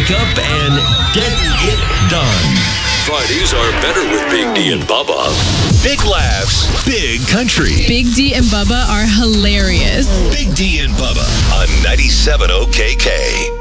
wake up and get it done. Fridays are better with Big D and Bubba. Big laughs, big country. Big D and Bubba are hilarious. Big D and Bubba on 97 OKK.